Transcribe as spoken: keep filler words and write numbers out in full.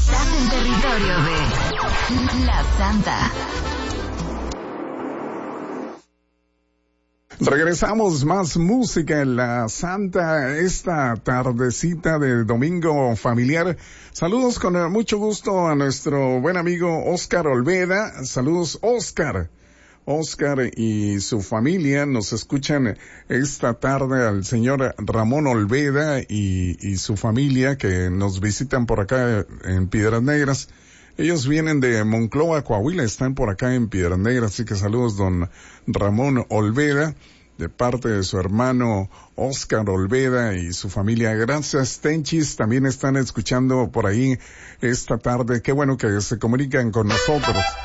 Estás en territorio de La Santa. Regresamos, más música en La Santa, esta tardecita de domingo familiar. Saludos con mucho gusto a nuestro buen amigo Oscar Olveda. Saludos, Oscar. Oscar y su familia nos escuchan esta tarde, al señor Ramón Olveda y, y su familia que nos visitan por acá en Piedras Negras. Ellos vienen de Monclova, Coahuila, están por acá en Piedras Negras, así que saludos don Ramón Olveda, de parte de su hermano Oscar Olveda y su familia. Gracias, Tenchis, también están escuchando por ahí esta tarde. Qué bueno que se comunican con nosotros.